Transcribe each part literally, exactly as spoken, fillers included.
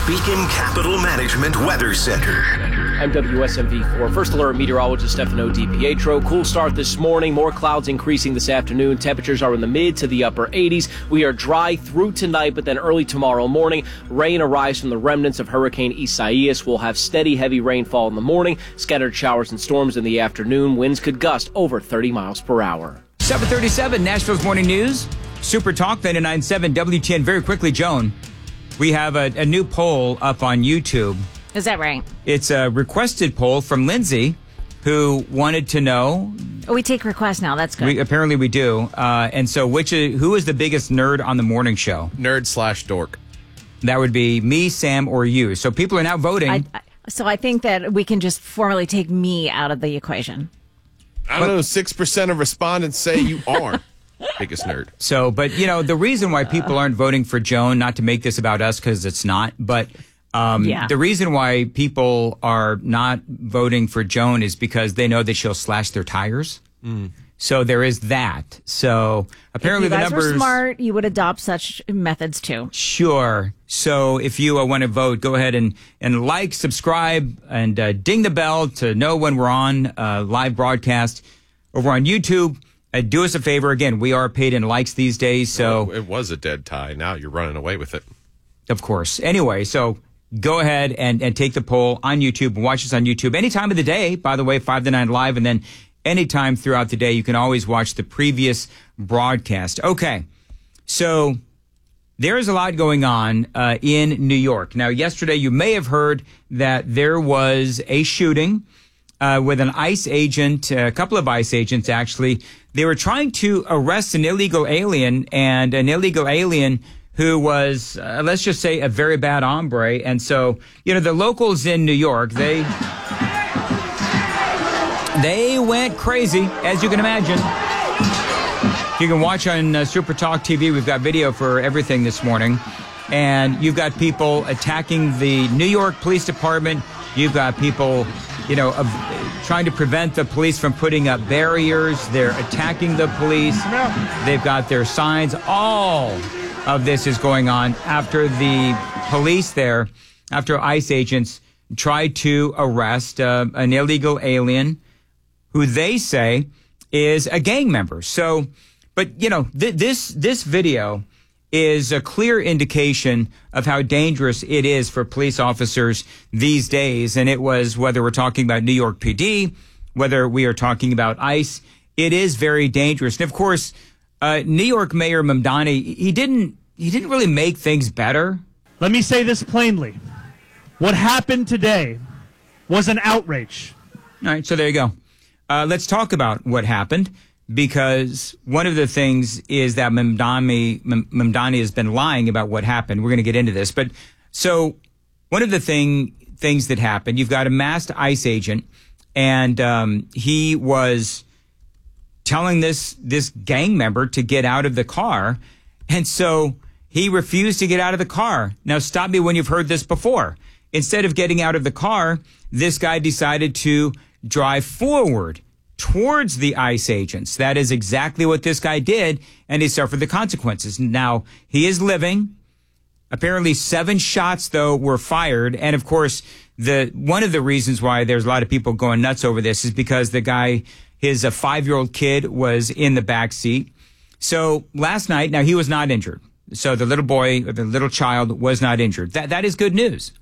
Beacon Capital Management Weather Center. I'm W S M V four First Alert meteorologist Stefano DiPietro. Cool start this morning. More clouds increasing this afternoon. Temperatures are in the mid to the upper eighties. We are dry through tonight, but then early tomorrow morning, rain arrives from the remnants of Hurricane Isaias. We'll have steady, heavy rainfall in the morning, scattered showers and storms in the afternoon. Winds could gust over thirty miles per hour. seven thirty-seven, Nashville's Morning News. Super Talk ninety-nine point seven W T N. Very quickly, Joan, we have a, a new poll up on YouTube. Is that right? It's a requested poll from Lindsay, who wanted to know. Oh, we take requests now. That's good. We, apparently we do. Uh, and so which is, who is the biggest nerd on the morning show? Nerd slash dork. That would be me, Sam, or you. So people are now voting. I, I, so I think that we can just formally take me out of the equation. I don't know, six percent of respondents say you are biggest nerd. So, but, you know, the reason why people aren't voting for Joan, not to make this about us because it's not, but um, yeah. the reason why people are not voting for Joan is because they know that she'll slash their tires. Mm. So there is that. So apparently if you guys the numbers were smart, you would adopt such methods too. Sure. So if you uh, want to vote, go ahead and, and like, subscribe, and uh, ding the bell to know when we're on uh, live broadcast over on YouTube. Uh, do us a favor. Again, we are paid in likes these days. So well, it was a dead tie. Now you're running away with it. Of course. Anyway, so go ahead and, and take the poll on YouTube. Watch us on YouTube any time of the day, by the way, five to nine live. And then anytime throughout the day, you can always watch the previous broadcast. Okay. So there is a lot going on uh, in New York. Now, yesterday, you may have heard that there was a shooting uh, with an ICE agent, a couple of ICE agents, actually. They were trying to arrest an illegal alien, and an illegal alien who was, uh, let's just say, a very bad hombre. And so, you know, the locals in New York, they they went crazy, as you can imagine. You can watch on uh, Super Talk T V. We've got video for everything this morning. And you've got people attacking the New York Police Department. You've got people, you know, uh, trying to prevent the police from putting up barriers. They're attacking the police. They've got their signs. All of this is going on after the police there, after ICE agents tried to arrest uh, an illegal alien who they say is a gang member. So, but, you know, th- this this video is a clear indication of how dangerous it is for police officers these days. And it was, whether we're talking about New York P D, whether we are talking about ICE, it is very dangerous. And of course, uh, New York Mayor Mamdani, he didn't he didn't really make things better. Let me say this plainly. What happened today was an outrage. All right, so there you go. Uh, let's talk about what happened, because one of the things is that Mamdani, Mamdani has been lying about what happened. We're going to get into this. But so one of the thing things that happened, you've got a masked ICE agent, and um, he was telling this this gang member to get out of the car. And so he refused to get out of the car. Now, stop me when you've heard this before. Instead of getting out of the car, this guy decided to drive forward towards the ICE agents. That is exactly what this guy did, and he suffered the consequences. Now, he is living. Apparently, seven shots, though, were fired. And, of course, the one of the reasons why there's a lot of people going nuts over this is because the guy, his uh, five-year-old kid, was in the back seat. So last night, now, he was not injured. So the little boy, or the little child, was not injured. That That is good news.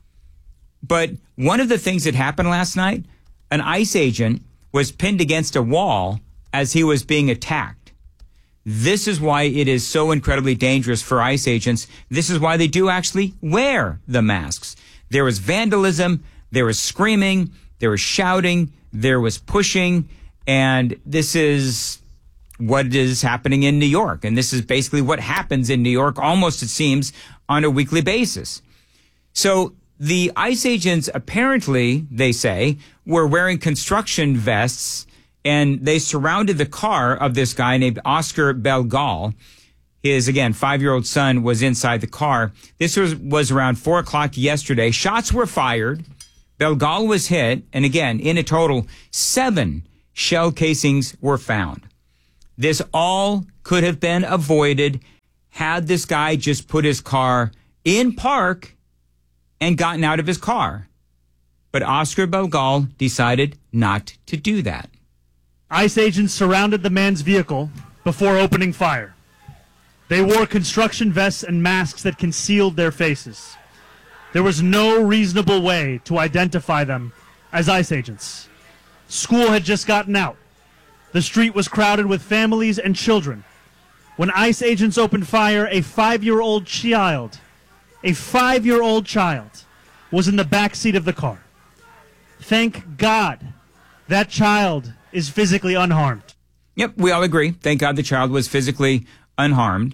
But one of the things that happened last night, an ICE agent was pinned against a wall as he was being attacked. This is why it is so incredibly dangerous for ICE agents. This is why they do actually wear the masks. There was vandalism, there was screaming, there was shouting, there was pushing, and this is what is happening in New York. And this is basically what happens in New York, almost, it seems, on a weekly basis. So the ICE agents, apparently, they say, were wearing construction vests, and they surrounded the car of this guy named Oscar Belgal. His, again, five-year-old son was inside the car. This was, was around four o'clock yesterday. Shots were fired. Belgal was hit. And again, in a total, seven shell casings were found. This all could have been avoided had this guy just put his car in park and gotten out of his car. But Oscar Belgal decided not to do that. ICE agents surrounded the man's vehicle before opening fire. They wore construction vests and masks that concealed their faces. There was no reasonable way to identify them as ICE agents. School had just gotten out. The street was crowded with families and children. When ICE agents opened fire, a five-year-old child, a five-year-old child, was in the back seat of the car. Thank God that child is physically unharmed. Yep, we all agree. Thank God the child was physically unharmed.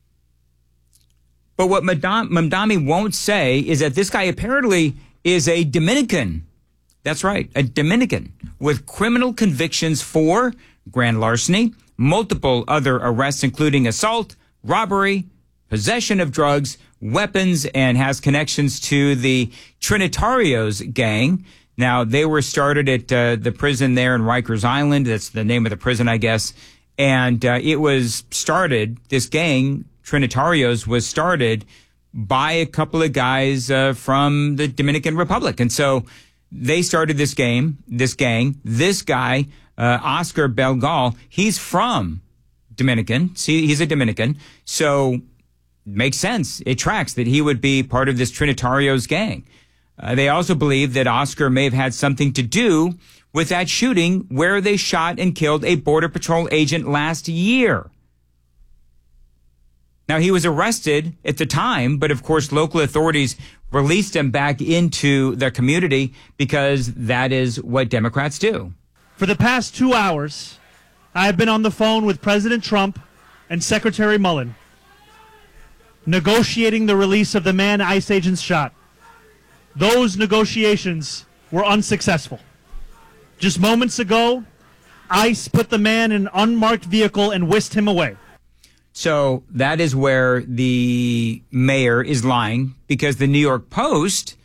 But what Madam- Mamdani won't say is that this guy apparently is a Dominican. That's right, a Dominican with criminal convictions for grand larceny, multiple other arrests, including assault, robbery, possession of drugs, weapons, and has connections to the Trinitarios gang. Now, they were started at uh, the prison there in Rikers Island. That's the name of the prison, I guess. And uh, it was started, this gang, Trinitarios, was started by a couple of guys uh, from the Dominican Republic. And so they started this game, this gang. This guy, uh, Oscar Belgal, he's from Dominican. See, he's a Dominican. So makes sense. It tracks that he would be part of this Trinitarios gang. Uh, they also believe that Oscar may have had something to do with that shooting where they shot and killed a Border Patrol agent last year. Now, he was arrested at the time, but of course, local authorities released him back into the community because that is what Democrats do. For the past two hours, I have been on the phone with President Trump and Secretary Mullen, negotiating the release of the man ICE agents shot. Those negotiations were unsuccessful. Just moments ago, ICE put the man in an unmarked vehicle and whisked him away. So that is where the mayor is lying, because the New York Post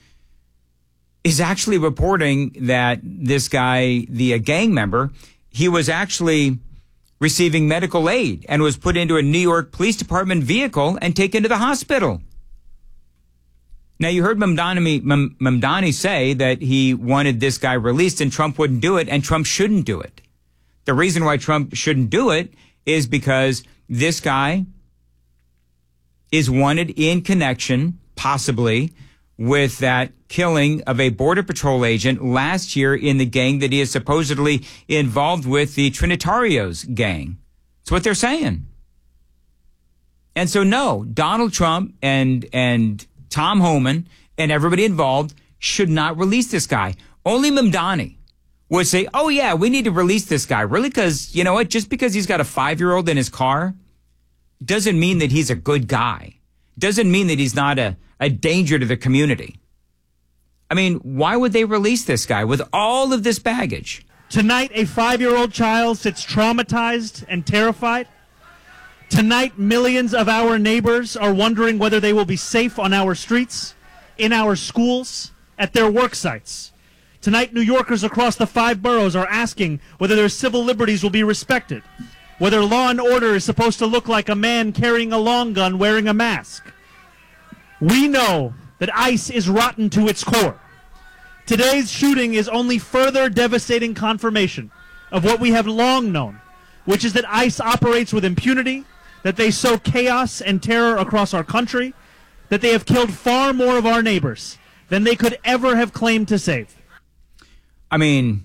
is actually reporting that this guy, the uh, gang member, he was actually receiving medical aid and was put into a New York Police Department vehicle and taken to the hospital. Now, you heard Mamdani, Mamdani say that he wanted this guy released and Trump wouldn't do it, and Trump shouldn't do it. The reason why Trump shouldn't do it is because this guy is wanted in connection, possibly, with that killing of a Border Patrol agent last year in the gang that he is supposedly involved with, the Trinitarios gang. That's what they're saying. And so, no, Donald Trump and and Tom Homan and everybody involved should not release this guy. Only Mamdani would say, oh, yeah, we need to release this guy. Really? Because, you know what? Just because he's got a five-year-old in his car doesn't mean that he's a good guy. Doesn't mean that he's not a, a danger to the community. I mean, why would they release this guy with all of this baggage? Tonight, a five-year-old child sits traumatized and terrified. Tonight, millions of our neighbors are wondering whether they will be safe on our streets, in our schools, at their work sites. Tonight, New Yorkers across the five boroughs are asking whether their civil liberties will be respected, whether law and order is supposed to look like a man carrying a long gun wearing a mask. We know that ICE is rotten to its core. Today's shooting is only further devastating confirmation of what we have long known, which is that ICE operates with impunity, that they sow chaos and terror across our country, that they have killed far more of our neighbors than they could ever have claimed to save. I mean,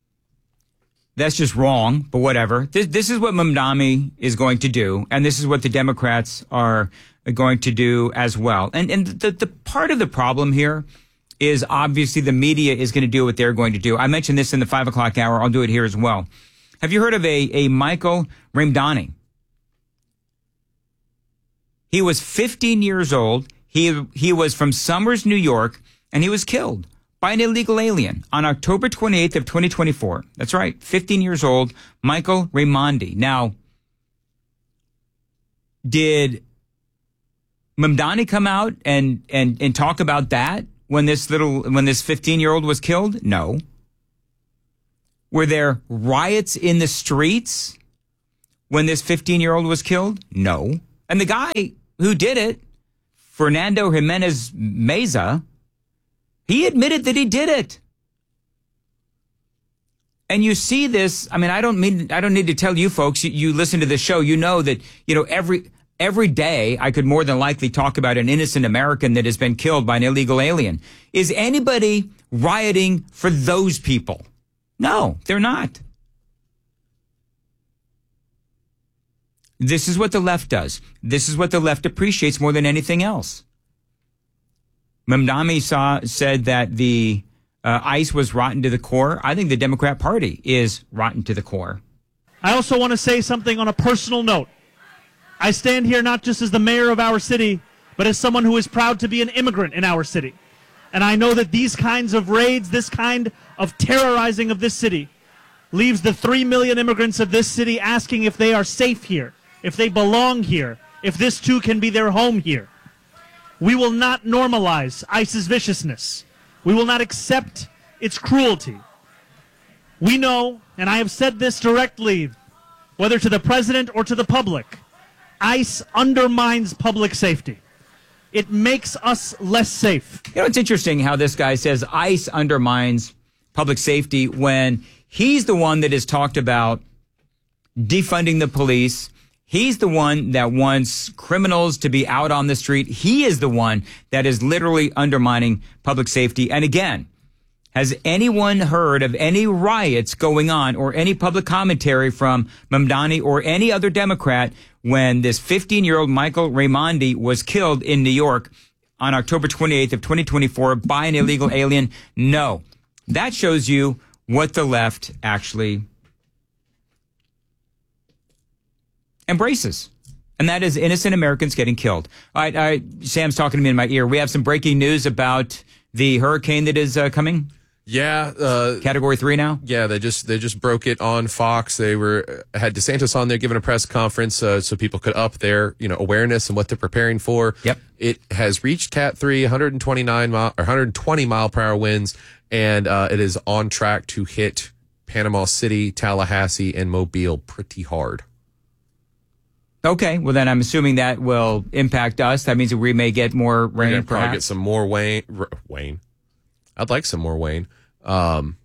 that's just wrong, but whatever. This, this is what Mamdani is going to do, and this is what the Democrats are going to do as well. And and the, the part of the problem here is obviously the media is going to do what they're going to do. I mentioned this in the five o'clock hour. I'll do it here as well. Have you heard of a, a Michael Ramdani? He was fifteen years old. He he was from Somers, New York, and he was killed by an illegal alien on October twenty-eighth of twenty twenty-four. That's right, fifteen years old, Michael Raimondi. Now, did Mamdani come out and, and, and talk about that when this little when this fifteen-year-old was killed? No. Were there riots in the streets when this fifteen-year-old was killed? No. And the guy who did it, Fernando Jimenez Meza, He admitted that he did it. And you see this, I mean, I don't mean, I don't need to tell you folks, you, you listen to this show, you know that, you know, every, every day I could more than likely talk about an innocent American that has been killed by an illegal alien. Is anybody rioting for those people? No, they're not. This is what the left does. This is what the left appreciates more than anything else. Mamdani saw, said that the uh, ICE was rotten to the core. I think the Democrat Party is rotten to the core. I also want to say something on a personal note. I stand here not just as the mayor of our city, but as someone who is proud to be an immigrant in our city. And I know that these kinds of raids, this kind of terrorizing of this city, leaves the three million immigrants of this city asking if they are safe here, if they belong here, if this too can be their home here. We will not normalize ICE's viciousness. We will not accept its cruelty. We know, and I have said this directly, whether to the president or to the public, ICE undermines public safety. It makes us less safe. You know, it's interesting how this guy says ICE undermines public safety when he's the one that has talked about defunding the police. He's the one that wants criminals to be out on the street. He is the one that is literally undermining public safety. And again, has anyone heard of any riots going on or any public commentary from Mamdani or any other Democrat when this fifteen-year-old Michael Raimondi was killed in New York on October twenty-eighth of twenty twenty-four by an illegal alien? No. That shows you what the left actually embraces. And that is innocent Americans getting killed. All right, all right, Sam's talking to me in my ear. We have some breaking news about the hurricane that is uh, coming. Yeah, uh, Category three now. Yeah, they just they just broke it on Fox. They were had DeSantis on there giving a press conference uh, so people could up their you know awareness and what they're preparing for. Yep. It has reached Cat three, one hundred twenty-nine mile or one hundred twenty mile per hour winds, and uh, it is on track to hit Panama City, Tallahassee, and Mobile pretty hard. Okay, well then I'm assuming that will impact us. That means that we may get more rain. We're gonna probably perhaps get some more Wayne. R- Wayne. I'd like some more Wayne. Um,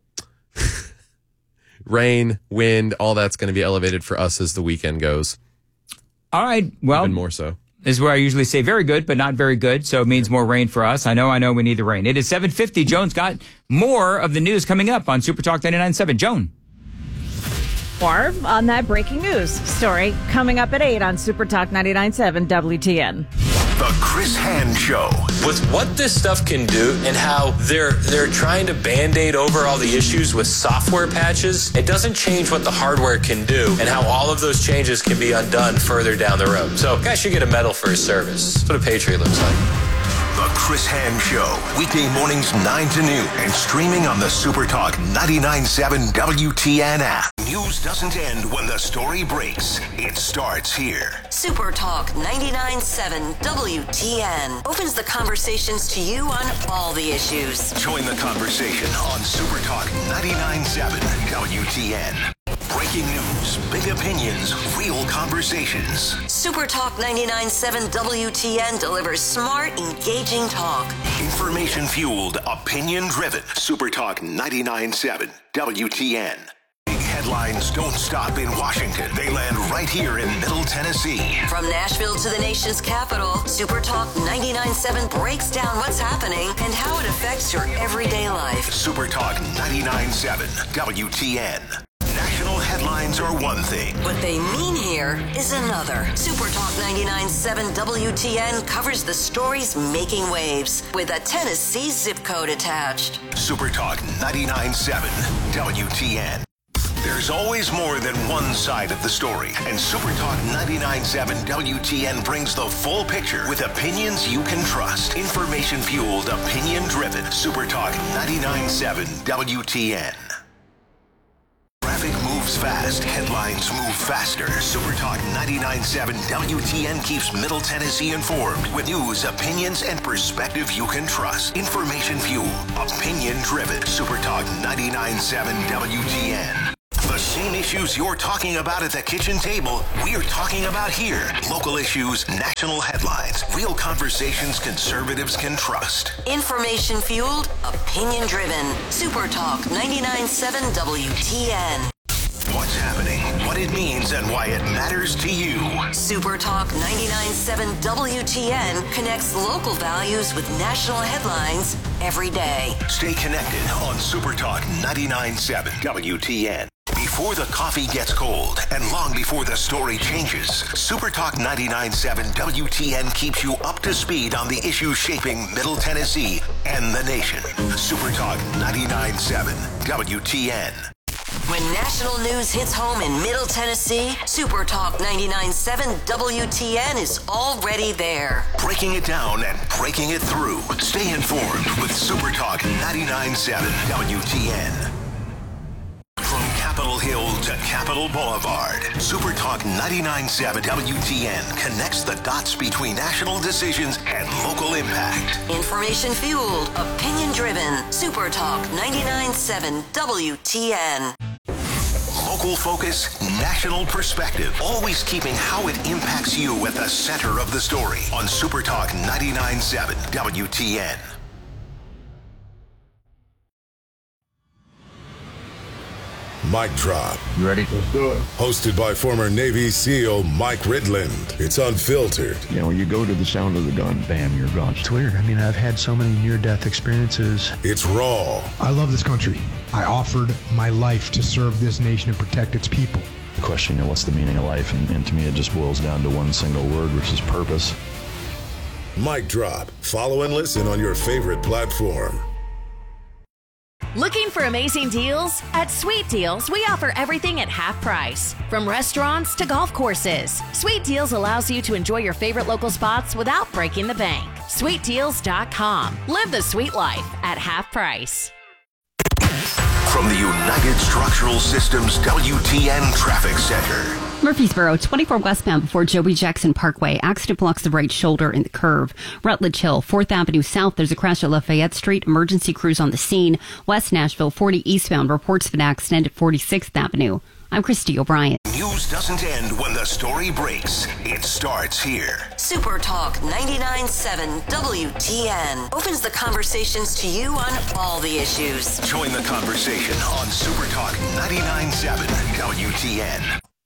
rain, wind, all that's going to be elevated for us as the weekend goes. All right, well, even more so. This is where I usually say very good, but not very good. So it means more rain for us. I know, I know we need the rain. It is seven fifty. Joan's got more of the news coming up on Super Talk ninety-nine point seven. Joan. More on that breaking news story coming up at eight on Super Talk ninety-nine point seven W T N. The Chris Hand Show. With what this stuff can do and how they're they're trying to Band-Aid over all the issues with software patches, it doesn't change what the hardware can do and how all of those changes can be undone further down the road. So, guy should get a medal for his service. That's what a Patriot looks like. The Chris Hand Show. Weekday mornings nine to noon and streaming on the Super Talk ninety-nine point seven W T N app. News doesn't end when the story breaks. It starts here. Super Talk ninety-nine point seven W T N opens the conversations to you on all the issues. Join the conversation on Super Talk ninety-nine point seven W T N. Breaking news, big opinions, real conversations. Super Talk ninety-nine point seven W T N delivers smart, engaging talk. Information fueled, opinion driven. Super Talk ninety-nine point seven W T N. Big headlines don't stop in Washington. They land right here in Middle Tennessee. From Nashville to the nation's capital, Super Talk ninety-nine point seven breaks down what's happening and how it affects your everyday life. Super Talk ninety-nine point seven W T N. National headlines are one thing. What they mean here is another. Super Talk ninety-nine point seven W T N covers the stories making waves with a Tennessee zip code attached. Super Talk ninety-nine point seven W T N. There's always more than one side of the story, and Super Talk ninety-nine point seven W T N brings the full picture with opinions you can trust. Information-fueled, opinion-driven. Super Talk ninety-nine point seven W T N. Traffic moves fast. Headlines move faster. Super Talk ninety-nine point seven W T N keeps Middle Tennessee informed with news, opinions, and perspective you can trust. Information fueled, opinion driven. Super Talk ninety-nine point seven W T N. The same issues you're talking about at the kitchen table, we're talking about here. Local issues, national headlines, real conversations conservatives can trust. Information fueled, opinion driven. Super Talk ninety-nine point seven W T N. What's happening, what it means, and why it matters to you. Super Talk ninety-nine point seven W T N connects local values with national headlines every day. Stay connected on Super Talk ninety-nine point seven W T N. Before the coffee gets cold and long before the story changes, Super Talk ninety-nine point seven W T N keeps you up to speed on the issues shaping Middle Tennessee and the nation. Super Talk ninety-nine point seven W T N. When national news hits home in Middle Tennessee, Super Talk ninety-nine point seven W T N is already there. Breaking it down and breaking it through. Stay informed with Super Talk ninety-nine point seven W T N. From Capitol Hill to Capitol Boulevard, Super Talk ninety-nine point seven W T N connects the dots between national decisions and local impact. Information fueled, opinion driven. Super Talk ninety-nine point seven W T N. Local focus, national perspective, always keeping how it impacts you at the center of the story on Super Talk ninety-nine point seven W T N. Mic Drop. You ready? Let's do it. Hosted by former Navy SEAL Mike Ridland. It's unfiltered. You know, when you go to the sound of the gun, bam, you're gone. It's weird. I mean, I've had so many near-death experiences. It's raw. I love this country. I offered my life to serve this nation and protect its people. The question, you know, what's the meaning of life? And, and to me, it just boils down to one single word, which is purpose. Mic Drop. Follow and listen on your favorite platform. Looking for amazing deals? At Sweet Deals, we offer everything at half price. From restaurants to golf courses, Sweet Deals allows you to enjoy your favorite local spots without breaking the bank. sweet deals dot com. Live the sweet life at half price. From the United Structural Systems W T N Traffic Center. Murfreesboro, twenty-four westbound before Joey Jackson Parkway. Accident blocks the right shoulder in the curve. Rutledge Hill, fourth Avenue South. There's a crash at Lafayette Street. Emergency crews on the scene. West Nashville, forty eastbound. Reports of an accident at forty-sixth Avenue. I'm Christy O'Brien. News doesn't end when the story breaks. It starts here. Super Talk ninety-nine point seven W T N opens the conversations to you on all the issues. Join the conversation on Super Talk ninety-nine point seven W T N.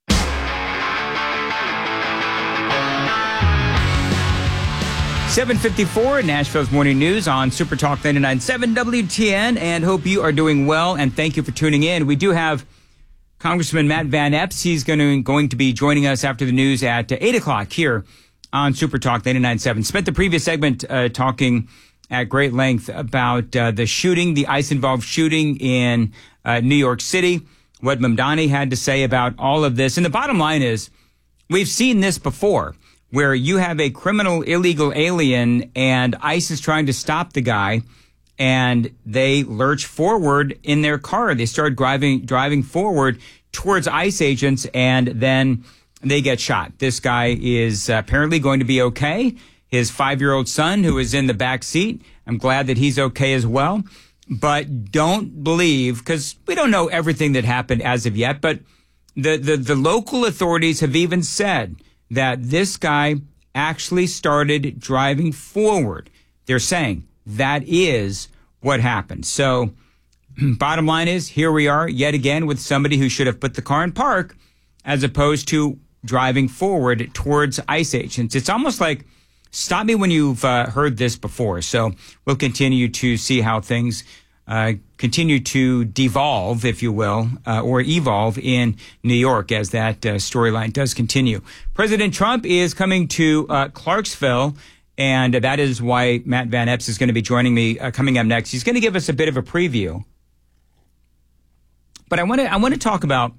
seven fifty-four, Nashville's Morning News on Super Talk ninety-nine point seven W T N, and hope you are doing well, and thank you for tuning in. We do have Congressman Matt Van Epps. He's going to, going to be joining us after the news at eight o'clock here on Super Talk ninety-nine point seven. Spent the previous segment uh, talking at great length about uh, the shooting, the ICE-involved shooting in uh, New York City, what Mamdani had to say about all of this. And the bottom line is, we've seen this before, where you have a criminal illegal alien and ICE is trying to stop the guy, and they lurch forward in their car. They start driving driving forward towards ICE agents, and then they get shot. This guy is apparently going to be okay. His five-year-old son, who is in the back seat, I'm glad that he's okay as well. But don't believe, because we don't know everything that happened as of yet, but the, the, the local authorities have even said that this guy actually started driving forward. They're saying that is what happened. So bottom line is, here we are yet again with somebody who should have put the car in park as opposed to driving forward towards ICE agents. It's almost like, stop me when you've uh, heard this before. So we'll continue to see how things uh, continue to devolve, if you will, uh, or evolve in New York as that uh, storyline does continue. President Trump is coming to uh, Clarksville, and that is why Matt Van Epps is going to be joining me uh, coming up next. He's going to give us a bit of a preview. But I want to I want to talk about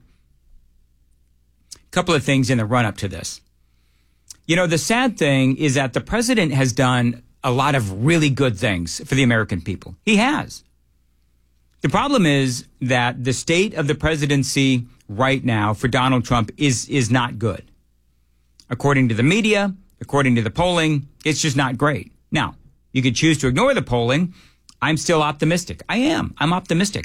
a couple of things in the run-up to this. You know, the sad thing is that the president has done a lot of really good things for the American people. He has. The problem is that the state of the presidency right now for Donald Trump is is not good. According to the media, according to the polling, it's just not great. Now, you could choose to ignore the polling. I'm still optimistic. I am. I'm optimistic.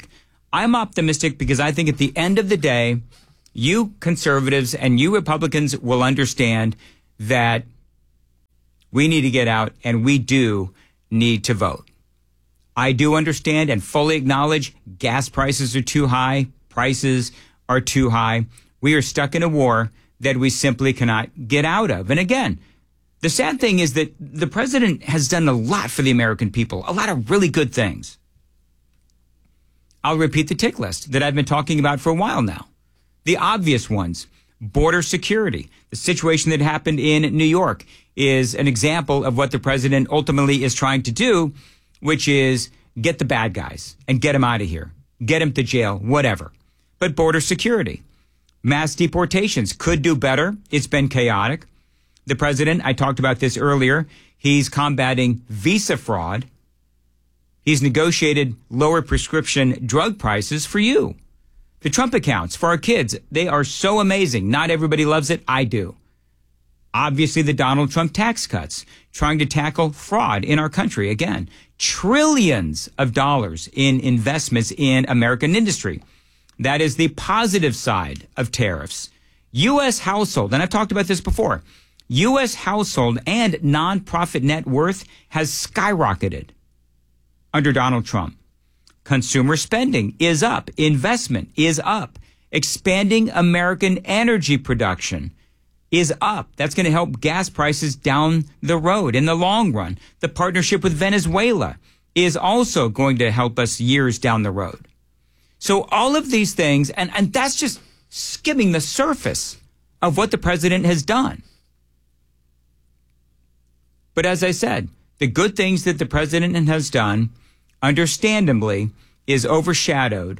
I'm optimistic because I think at the end of the day, you conservatives and you Republicans will understand that we need to get out and we do need to vote. I do understand and fully acknowledge gas prices are too high, prices are too high. We are stuck in a war that we simply cannot get out of. And again, the sad thing is that the president has done a lot for the American people, a lot of really good things. I'll repeat the tick list that I've been talking about for a while now. The obvious ones, border security. The situation that happened in New York is an example of what the president ultimately is trying to do, which is get the bad guys and get them out of here, get them to jail, whatever. But border security, mass deportations could do better. It's been chaotic. The president, I talked about this earlier, he's combating visa fraud. He's negotiated lower prescription drug prices for you. The Trump accounts for our kids, they are so amazing. Not everybody loves it. I do. Obviously, the Donald Trump tax cuts, trying to tackle fraud in our country. Again, trillions of dollars in investments in American industry. That is the positive side of tariffs. U S household, and I've talked about this before, U S household and nonprofit net worth has skyrocketed under Donald Trump. Consumer spending is up. Investment is up. Expanding American energy production is up. That's going to help gas prices down the road in the long run. The partnership with Venezuela is also going to help us years down the road. So all of these things, and, and that's just skimming the surface of what the president has done. But as I said, the good things that the president has done, understandably, is overshadowed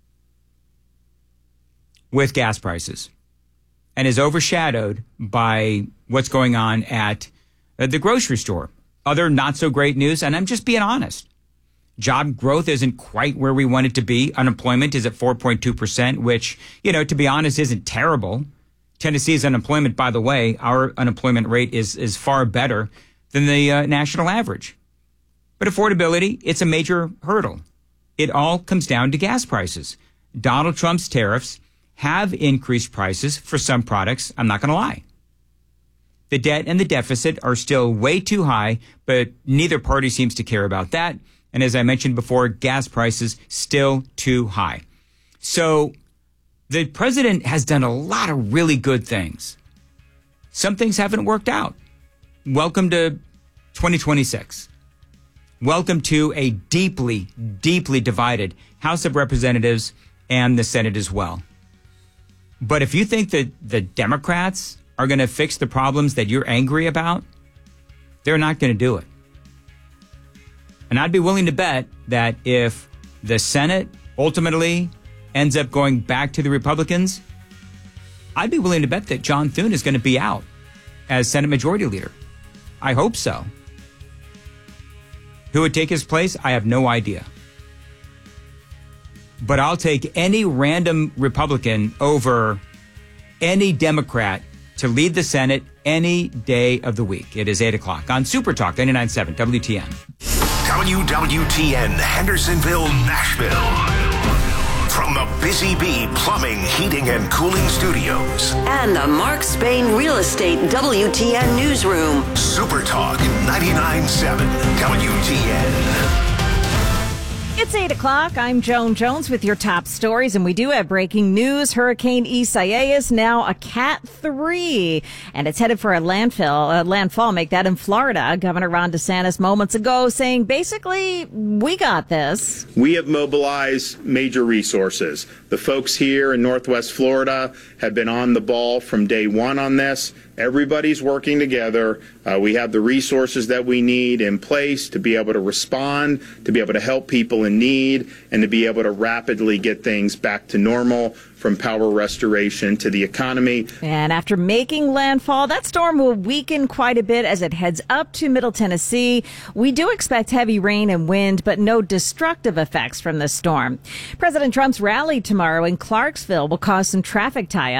with gas prices and is overshadowed by what's going on at the grocery store. Other not so great news, and I'm just being honest. Job growth isn't quite where we want it to be. Unemployment is at four point two percent, which, you know, to be honest, isn't terrible. Tennessee's unemployment, by the way, our unemployment rate is, is far better than the uh, national average. But affordability, it's a major hurdle. It all comes down to gas prices. Donald Trump's tariffs have increased prices for some products. I'm not going to lie. The debt and the deficit are still way too high, but neither party seems to care about that. And as I mentioned before, gas prices still too high. So the president has done a lot of really good things. Some things haven't worked out. Welcome to twenty twenty-six. Welcome to a deeply, deeply divided House of Representatives and the Senate as well. But if you think that the Democrats are going to fix the problems that you're angry about, they're not going to do it. And I'd be willing to bet that if the Senate ultimately ends up going back to the Republicans, I'd be willing to bet that John Thune is going to be out as Senate Majority Leader. I hope so. Who would take his place? I have no idea. But I'll take any random Republican over any Democrat to lead the Senate any day of the week. It is eight o'clock on Super Talk ninety-nine point seven W T N. W W T N, Hendersonville, Nashville. From the Busy Bee Plumbing, Heating, and Cooling Studios. And the Mark Spain Real Estate W T N Newsroom. Super Talk ninety-nine point seven W T N. It's eight o'clock. I'm Joan Jones with your top stories, and we do have breaking news. Hurricane Isaias now a Cat three, and it's headed for a landfill, a landfall. Make that in Florida. Governor Ron DeSantis moments ago saying, basically, we got this. We have mobilized major resources. The folks here in Northwest Florida have been on the ball from day one on this. Everybody's working together. Uh, we have the resources that we need in place to be able to respond, to be able to help people in need, and to be able to rapidly get things back to normal, from power restoration to the economy. And after making landfall, that storm will weaken quite a bit as it heads up to Middle Tennessee. We do expect heavy rain and wind, but no destructive effects from this storm. President Trump's rally tomorrow in Clarksville will cause some traffic tie-ups.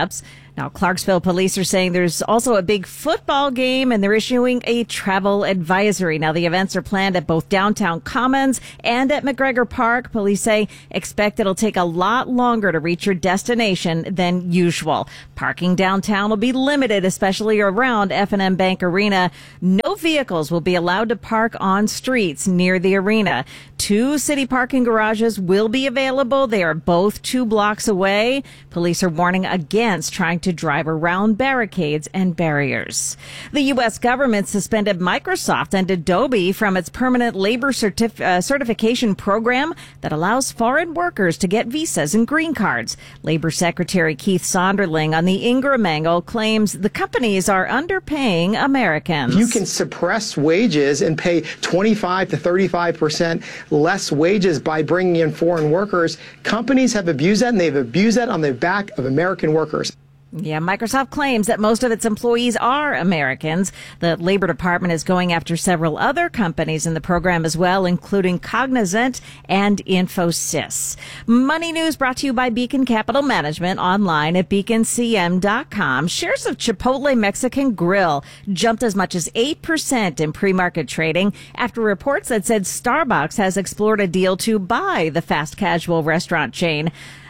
Now, Clarksville police are saying there's also a big football game and they're issuing a travel advisory. Now, the events are planned at both downtown Commons and at McGregor Park. Police say expect it'll take a lot longer to reach your destination than usual. Parking downtown will be limited, especially around F and M Bank Arena. No vehicles will be allowed to park on streets near the arena. Two city parking garages will be available. They are both two blocks away. Police are warning against trying to drive around barricades and barriers. The U S government suspended Microsoft and Adobe from its permanent labor certif- uh, certification program that allows foreign workers to get visas and green cards. Labor Secretary Keith Sonderling on the Ingram angle claims the companies are underpaying Americans. You can suppress wages and pay twenty-five to thirty-five percent less wages by bringing in foreign workers. Companies have abused that, and they've abused that on the back of American workers. Yeah, Microsoft claims that most of its employees are Americans. The Labor Department is going after several other companies in the program as well, including Cognizant and Infosys. Money news brought to you by Beacon Capital Management, online at beacon c m dot com. Shares of Chipotle Mexican Grill jumped as much as eight percent in pre-market trading after reports that said Starbucks has explored a deal to buy the fast casual restaurant chain.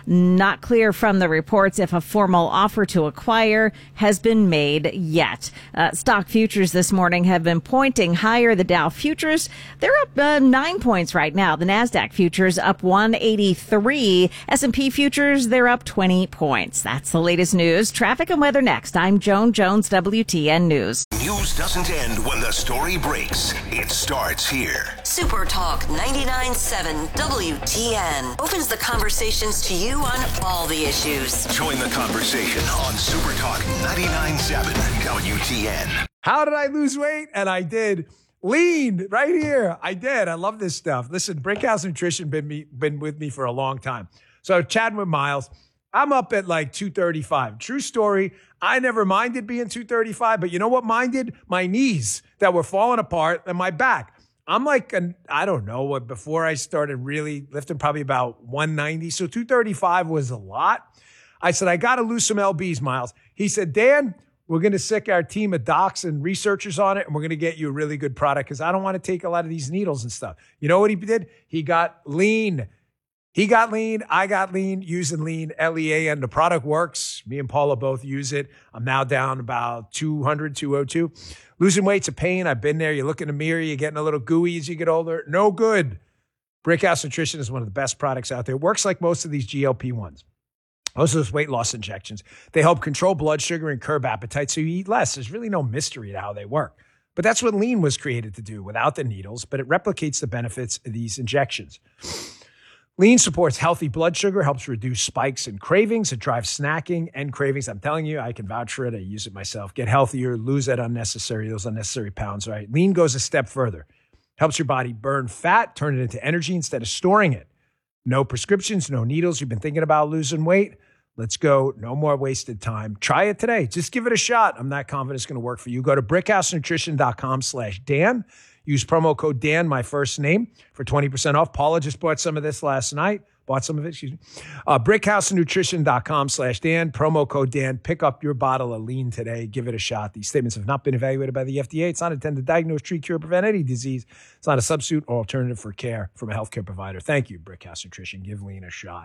Not clear from the reports if a formal offer to acquire has been made yet. Uh, stock futures this morning have been pointing higher. The Dow futures, they're up uh, nine points right now. The NASDAQ futures up one eighty-three. S and P futures, they're up twenty points. That's the latest news. Traffic and weather next. I'm Joan Jones, W T N News. News doesn't end when the story breaks. It starts here. Super Talk ninety-nine point seven W T N opens the conversations to you on all the issues. Join the conversation on Super Talk ninety-nine point seven W T N. How did I lose weight? And I did. Lean right here. I did. I love this stuff. Listen, Brickhouse Nutrition been me been with me for a long time. So chatting with Miles, I'm up at like two thirty-five. True story. I never minded being two thirty-five, but you know what minded? My knees that were falling apart and my back. I'm like, an, I don't know, what before I started really lifting, probably about one ninety. So two thirty-five was a lot. I said, I got to lose some L Bs, Miles. He said, Dan, we're going to sick our team of docs and researchers on it, and we're going to get you a really good product because I don't want to take a lot of these needles and stuff. You know what he did? He got lean. He got lean. I got lean using lean, L E A N. The product works. Me and Paula both use it. I'm now down about two hundred, two oh two. Losing weight's a pain. I've been there. You look in the mirror, you're getting a little gooey as you get older. No good. Brickhouse Nutrition is one of the best products out there. It works like most of these G L P ones. Most of those weight loss injections. They help control blood sugar and curb appetite so you eat less. There's really no mystery to how they work. But that's what lean was created to do without the needles, but it replicates the benefits of these injections. Lean supports healthy blood sugar, helps reduce spikes and cravings. It drives snacking and cravings. I'm telling you, I can vouch for it. I use it myself. Get healthier, lose that unnecessary, those unnecessary pounds, right? Lean goes a step further. Helps your body burn fat, turn it into energy instead of storing it. No prescriptions, no needles. You've been thinking about losing weight? Let's go. No more wasted time. Try it today. Just give it a shot. I'm not confident it's going to work for you. Go to brickhousenutrition.com slash Dan. Use promo code Dan, my first name, for twenty percent off. Paula just bought some of this last night. Bought some of it, excuse me. Uh, brickhousenutrition.com slash Dan. Promo code Dan. Pick up your bottle of lean today. Give it a shot. These statements have not been evaluated by the F D A. It's not intended to diagnose, treat, cure, prevent any disease. It's not a substitute or alternative for care from a healthcare provider. Thank you, Brickhouse Nutrition. Give lean a shot.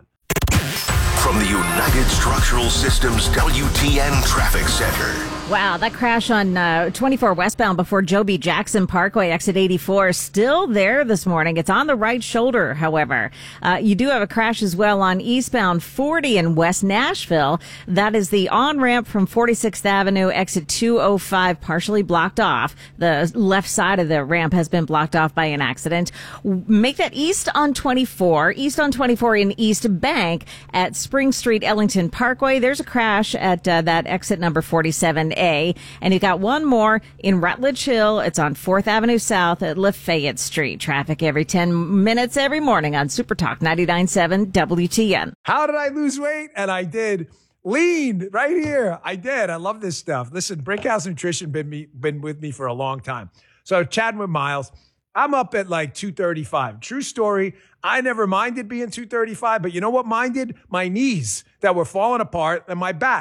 From the United Structural Systems W T N Traffic Center. Wow, that crash on uh, twenty-four westbound before Joe B. Jackson Parkway, exit eighty-four, still there this morning. It's on the right shoulder, however. Uh, you do have a crash as well on eastbound forty in West Nashville. That is the on-ramp from forty-sixth Avenue, exit two oh five, partially blocked off. The left side of the ramp has been blocked off by an accident. Make that east on twenty-four, east on twenty-four in East Bank at Spring Street, Ellington Parkway. There's a crash at uh, that exit number forty-seven A. And you got one more in Rutledge Hill. It's on fourth Avenue South at Lafayette Street. Traffic every ten minutes every morning on Super Talk ninety-nine point seven W T N. How did I lose weight? And I did. Lean right here. I did. I love this stuff. Listen, Brickhouse Nutrition been me been with me for a long time. So chatting with Miles, I'm up at like two thirty-five. True story. I never minded being two thirty-five, but you know what minded? My knees that were falling apart and my back.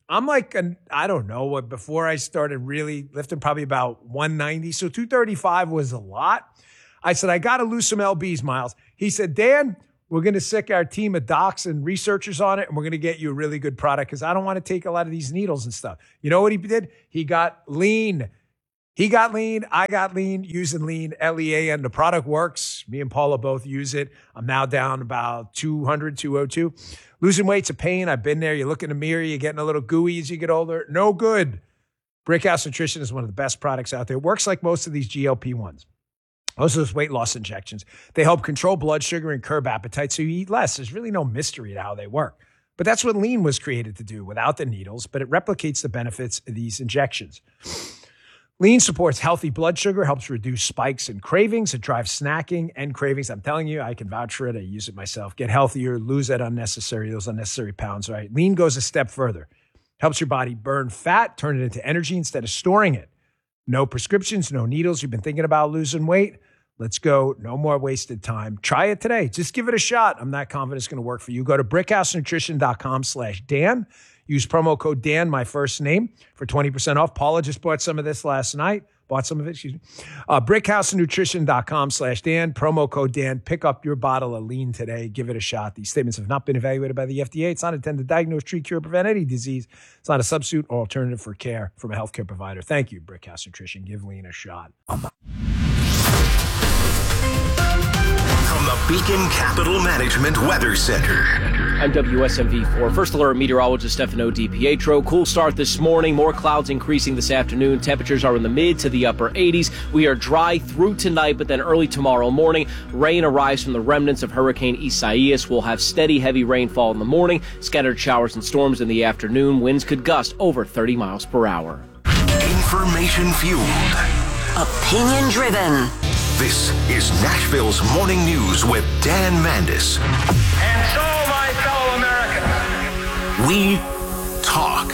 I'm like, an, I don't know what, before I started really lifting, probably about one ninety. So two thirty-five was a lot. I said, I got to lose some L Bs, Miles. He said, Dan, we're going to sick our team of docs and researchers on it, and we're going to get you a really good product because I don't want to take a lot of these needles and stuff. You know what he did? He got lean. He got lean. I got lean using lean, L E A N. The product works. Me and Paula both use it. I'm now down about two hundred, two oh two. Losing weight's a pain. I've been there. You look in the mirror, you're getting a little gooey as you get older. No good. Brickhouse Nutrition is one of the best products out there. It works like most of these G L P ones. Most of those weight loss injections. They help control blood sugar and curb appetite so you eat less. There's really no mystery to how they work. But that's what lean was created to do without the needles, but it replicates the benefits of these injections. Lean supports healthy blood sugar, helps reduce spikes and cravings. It drives snacking and cravings. I'm telling you, I can vouch for it. I use it myself. Get healthier, lose that unnecessary, those unnecessary pounds, right? Lean goes a step further. Helps your body burn fat, turn it into energy instead of storing it. No prescriptions, no needles. You've been thinking about losing weight? Let's go. No more wasted time. Try it today. Just give it a shot. I'm not confident it's going to work for you. Go to brickhousenutrition.com slash Dan. Use promo code Dan, my first name, for twenty percent off. Paula just bought some of this last night. Bought some of it, excuse me. Uh, brickhousenutrition.com slash Dan. Promo code Dan. Pick up your bottle of lean today. Give it a shot. These statements have not been evaluated by the F D A. It's not intended to diagnose, treat, cure, prevent any disease. It's not a substitute or alternative for care from a healthcare provider. Thank you, Brickhouse Nutrition. Give lean a shot. From the Beacon Capital Management Weather Center. I'm W S M V four. First alert meteorologist Stefano DiPietro. Cool start this morning. More clouds increasing this afternoon. Temperatures are in the mid to the upper eighties. We are dry through tonight, but then early tomorrow morning, rain arrives from the remnants of Hurricane Isaias. We'll have steady, heavy rainfall in the morning, scattered showers and storms in the afternoon. Winds could gust over thirty miles per hour. Information fueled. Opinion driven. This is Nashville's Morning News with Dan Mandis. And so, my fellow Americans, we talk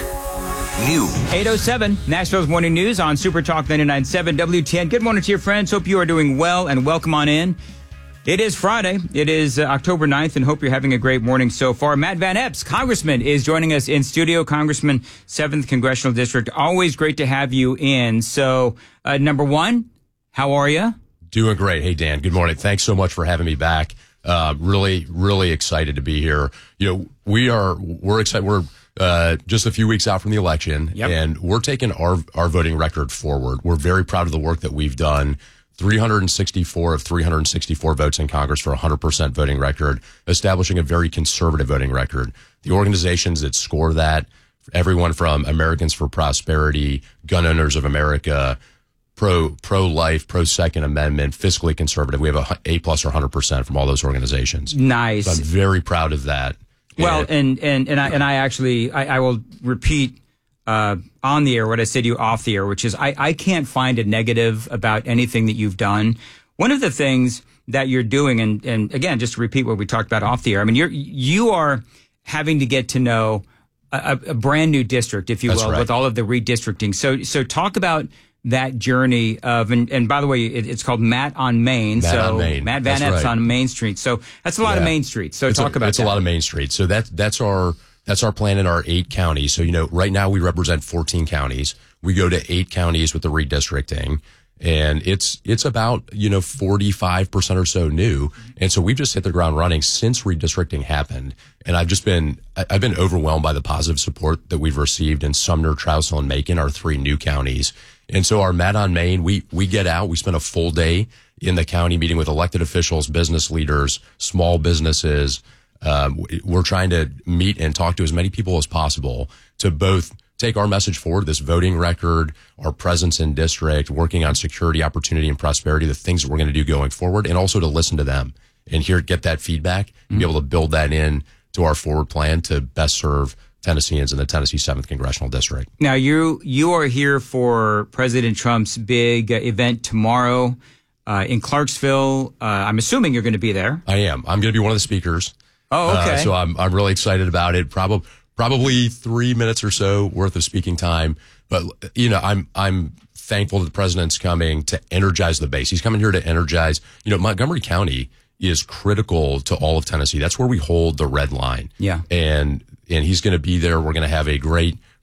news. eight oh seven, Nashville's Morning News on Super Talk ninety-nine point seven W T N. Good morning to your friends. Hope you are doing well and welcome on in. It is Friday. It is uh, October ninth, and hope you're having a great morning so far. Matt Van Epps, Congressman, is joining us in studio. Congressman, seventh Congressional District. Always great to have you in. So, uh, number one, how are you? Doing great. Hey, Dan, good morning. Thanks so much for having me back. Uh, really, really excited to be here. You know, we are, we're excited. We're, uh, just a few weeks out from the election, yep. and we're taking our, our voting record forward. We're very proud of the work that we've done. three hundred sixty-four of three hundred sixty-four votes in Congress for a one hundred percent voting record, establishing a very conservative voting record. The organizations that score that, everyone from Americans for Prosperity, Gun Owners of America, pro pro life, pro Second Amendment, fiscally conservative. We have a A plus or one hundred percent from all those organizations. Nice. So I'm very proud of that. Well, and and and I and I actually I, I will repeat uh, on the air what I said to you off the air, which is I I can't find a negative about anything that you've done. One of the things that you're doing, and and again, just to repeat what we talked about off the air. I mean, you're you are having to get to know a, a brand new district, if you That's will, right. with all of the redistricting. So so talk about that journey of, and, and by the way, it, it's called Matt on Main. Matt so on Main. Matt Van That's Epps right. on Main Street. So that's a lot Yeah. of Main Streets. So it's talk a, about it's that. a lot of Main Street. So that that's our that's our plan in our eight counties. So you know, right now we represent fourteen counties. We go to eight counties with the redistricting, and it's it's about you know forty-five percent or so new. And so we've just hit the ground running since redistricting happened. And I've just been I've been overwhelmed by the positive support that we've received in Sumner, Trousdale, and Macon, our three new counties. And so our Matt on Main, we, we get out, we spend a full day in the county meeting with elected officials, business leaders, small businesses. Um, we're trying to meet and talk to as many people as possible to both take our message forward, this voting record, our presence in district, working on security, opportunity, and prosperity, the things that we're going to do going forward, and also to listen to them and hear, get that feedback and mm-hmm. be able to build that in to our forward plan to best serve Tennesseans in the Tennessee seventh Congressional District. Now, you you are here for President Trump's big uh, event tomorrow uh, in Clarksville. Uh, I'm assuming you're going to be there. I am. I'm going to be one of the speakers. Oh, okay. Uh, so I'm I'm really excited about it. Probably probably three minutes or so worth of speaking time. But you know, I'm I'm thankful that the president's coming to energize the base. He's coming here to energize. You know, Montgomery County is critical to all of Tennessee. That's where we hold the red line. Yeah. And and he's going to be there. We're going to have a great,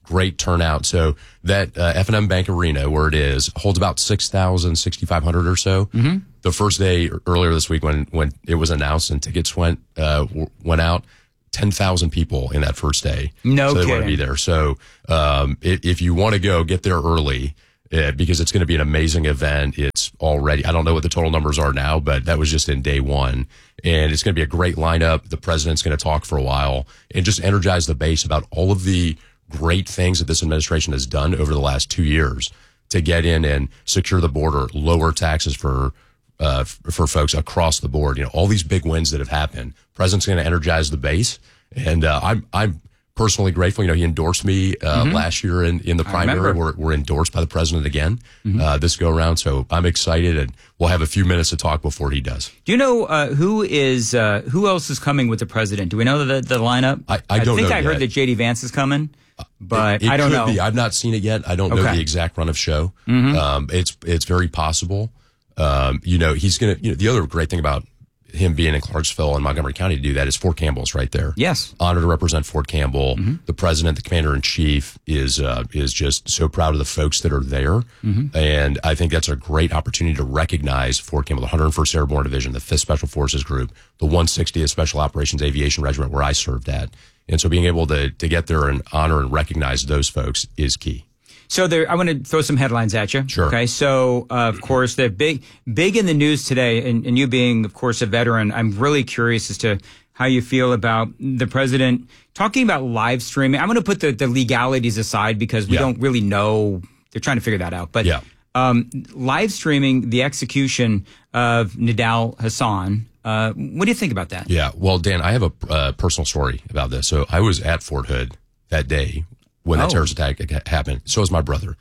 great turnout. So that uh, F and M Bank Arena, where it is, holds about six thousand, sixty-five hundred or so. Mm-hmm. The first day earlier this week when, when it was announced and tickets went, uh, went out, ten thousand people in that first day. No so they kidding. want to be there. So, um, if, if you want to go, get there early, uh, because it's going to be an amazing event. It's already, I don't know what the total numbers are now, but that was just in day one. And it's going to be a great lineup. The president's going to talk for a while and just energize the base about all of the great things that this administration has done over the last two years to get in and secure the border, lower taxes for uh, for folks across the board. You know, all these big wins that have happened. President's going to energize the base, and uh, I'm I'm personally grateful. You know, he endorsed me uh, Mhm. last year in in the I primary. remember. We're we're endorsed by the president again Mhm. uh, this go around. So I'm excited, and we'll have a few minutes to talk before he does. Do you know uh, who is uh, who else is coming with the president? Do we know the the lineup? I, I don't think know I heard yet. that J D Vance is coming, but It- it I don't could know. Be. I've not seen it yet. I don't know Okay. the exact run of show. Mhm. Um, it's it's very possible. Um, you know, he's gonna. You know, the other great thing about him being in Clarksville and Montgomery County to do that is Fort Campbell's right there. Yes. Honored to represent Fort Campbell. The president, the commander in chief, is uh, is just so proud of the folks that are there, Mhm. and I think that's a great opportunity to recognize Fort Campbell, the one hundred first Airborne Division, the fifth Special Forces Group, the one hundred sixtieth Special Operations Aviation Regiment, where I served at, and so being able to to get there and honor and recognize those folks is key. So there, I want to throw some headlines at you. Sure. Okay. So, uh, of course, the big, big in the news today, and, and you being, of course, a veteran, I'm really curious as to how you feel about the president talking about live streaming. I'm going to put the, the legalities aside because we Yeah. don't really know. They're trying to figure that out. But Yeah. um, live streaming the execution of Nidal Hassan. Uh, what do you think about that? Yeah. Well, Dan, I have a uh, personal story about this. So I was at Fort Hood that day when that Oh. terrorist attack ha- happened. So was my brother.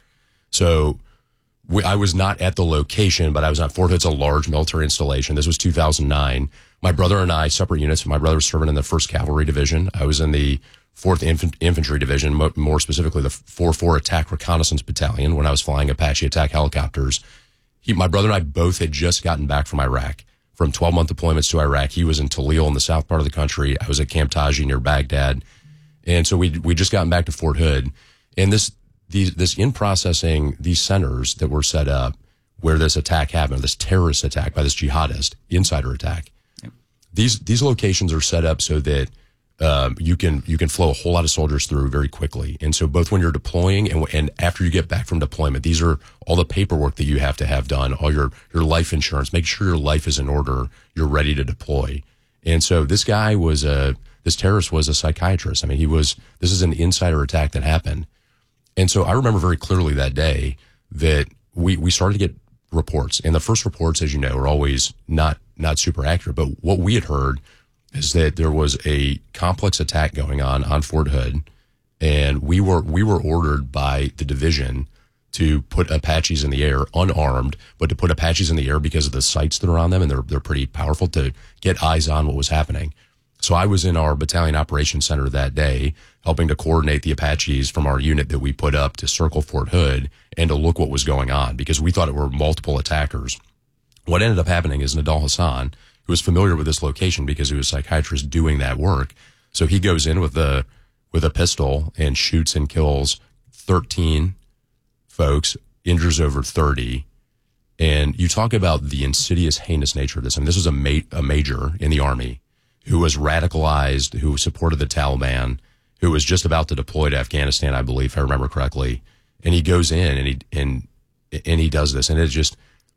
So we, I was not at the location, but I was at Fort Hood. It's a large military installation. This was two thousand nine. My brother and I, separate units. My brother was serving in the first Cavalry Division. I was in the fourth Infant- Infantry Division, mo- more specifically the four four Attack Reconnaissance Battalion when I was flying Apache attack helicopters. He, my brother and I both had just gotten back from Iraq, from twelve-month deployments to Iraq. He was in Talil in the south part of the country. I was at Camp Taji near Baghdad. And so we we just gotten back to Fort Hood, and this these this in processing these centers that were set up where this attack happened, this terrorist attack by this jihadist insider attack. Yep. These these locations are set up so that um, you can you can flow a whole lot of soldiers through very quickly. And so both when you're deploying and and after you get back from deployment, these are all the paperwork that you have to have done, all your your life insurance, make sure your life is in order, you're ready to deploy. And so this guy was a This terrorist was a psychiatrist. I mean, he was, this is an insider attack that happened. And so I remember very clearly that day that we, we started to get reports. And the first reports, as you know, are always not, not super accurate. But what we had heard is that there was a complex attack going on on Fort Hood. And we were, we were ordered by the division to put Apaches in the air unarmed, but to put Apaches in the air because of the sights that are on them. And they're, they're pretty powerful to get eyes on what was happening. So I was in our battalion operations center that day, helping to coordinate the Apaches from our unit that we put up to circle Fort Hood and to look what was going on because we thought it were multiple attackers. What ended up happening is Nidal Hassan, who was familiar with this location because he was a psychiatrist doing that work. So he goes in with a, with a pistol and shoots and kills thirteen folks, injures over thirty. And you talk about the insidious, heinous nature of this. I mean, this was a, ma- a major in the Army who was radicalized, who supported the Taliban, who was just about to deploy to Afghanistan, I believe, if I remember correctly. And he goes in and he and and he does this, and it just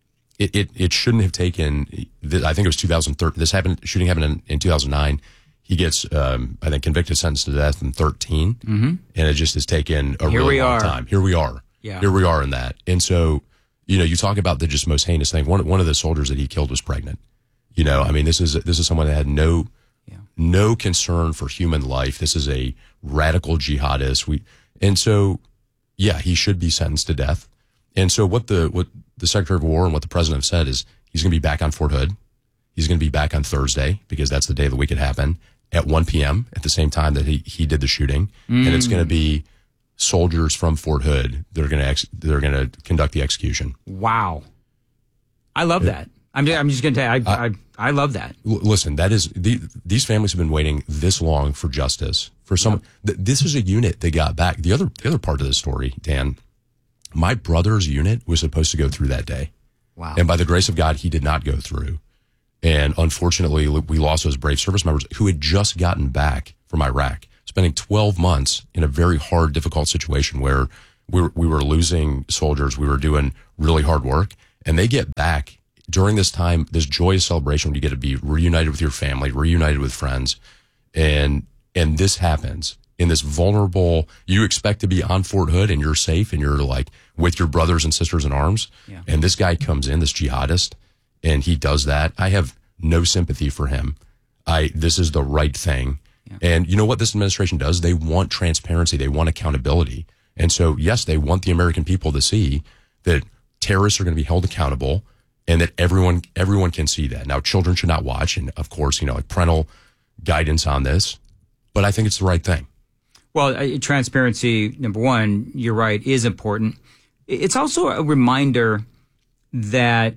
it it, it shouldn't have taken. I think it was two thousand thirteen. This happened. Shooting happened in, in two thousand nine. He gets, um, I think, convicted, sentenced to death in thirteen, Mhm. and it just has taken a Here really we long are. time. Here we are. Yeah. Here we are in that. And so, you know, you talk about the just most heinous thing. One one of the soldiers that he killed was pregnant. You know, I mean, this is this is someone that had no. No concern for human life. This is a radical jihadist. We and so, yeah, he should be sentenced to death. And so, what the what the Secretary of War and what the President have said is he's going to be back on Fort Hood. He's going to be back on Thursday because that's the day of the week it happened at one p.m. at the same time that he he did the shooting, Mm. and it's going to be soldiers from Fort Hood that are going to ex- that are going to conduct the execution. Wow. I love that. I'm just, I'm just going to tell you, I, I, I love that. L- listen, that is, the, these families have been waiting this long for justice. For some, th- this is a unit they got back. The other, the other part of the story, Dan, my brother's unit was supposed to go through that day. Wow. And by the grace of God, he did not go through. And unfortunately, we lost those brave service members who had just gotten back from Iraq, spending twelve months in a very hard, difficult situation where we were, we were losing soldiers. We were doing really hard work, and they get back during this time, this joyous celebration when you get to be reunited with your family, reunited with friends. And, and this happens in this vulnerable, you expect to be on Fort Hood and you're safe and you're like with your brothers and sisters in arms. Yeah. And this guy comes in, this jihadist, and he does that. I have no sympathy for him. I, this is the right thing. Yeah. And you know what this administration does? They want transparency. They want accountability. And so, yes, they want the American people to see that terrorists are going to be held accountable and that everyone, everyone can see that. Now, children should not watch. And of course, you know, like parental guidance on this, but I think it's the right thing. Well, uh, transparency, number one, you're right, is important. It's also a reminder that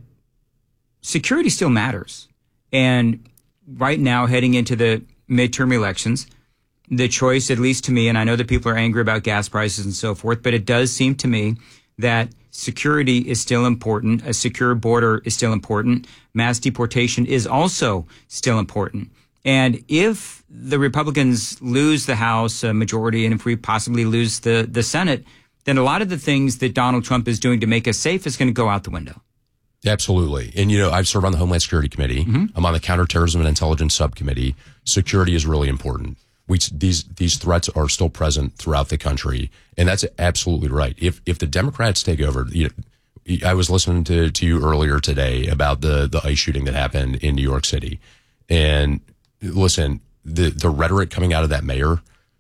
security still matters. And right now, heading into the midterm elections, the choice, at least to me, and I know that people are angry about gas prices and so forth, but it does seem to me that security is still important. A secure border is still important. Mass deportation is also still important. And if the Republicans lose the House uh, majority, and if we possibly lose the, the Senate, then a lot of the things that Donald Trump is doing to make us safe is going to go out the window. Absolutely. And, you know, I've served on the Homeland Security Committee. Mm-hmm. I'm on the Counterterrorism and Intelligence Subcommittee. Security is really important. We, these, these threats are still present throughout the country. And that's absolutely right. If, if the Democrats take over, you know, I was listening to, to you earlier today about the, the ICE shooting that happened in New York City. And listen, the, the rhetoric coming out of that mayor